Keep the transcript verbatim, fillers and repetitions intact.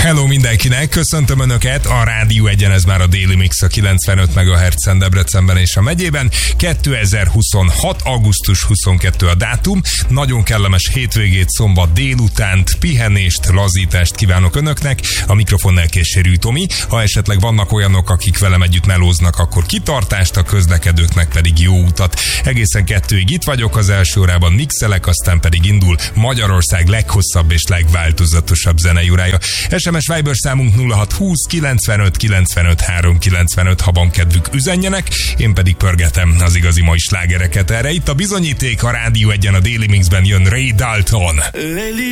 Hello mindenkinek, köszöntöm Önöket, a Rádió Egyen, ez már a Daily Mix a kilencvenöt megahertzen Debrecenben és a megyében. kétezer-huszonhat. augusztus huszonkettő a dátum, nagyon kellemes hétvégét, szombat délutánt, pihenést, lazítást kívánok Önöknek, a mikrofonnál Késérű Tomi. Ha esetleg vannak olyanok, akik velem együtt melóznak, akkor kitartást, a közlekedőknek pedig jó utat. Egészen kettőig itt vagyok, az első órában mixelek, aztán pedig indul Magyarország leghosszabb és legváltozatosabb zeneiórája. es em es Viber számunk nulla hat húsz kilencvenöt kilencvenöt három kilencvenöt, ha van kedvük, üzenjenek, én pedig pörgetem az igazi mai slágereket. Erre itt a bizonyíték, a Rádió Egyen, a Daily Mixben jön Ray Dalton.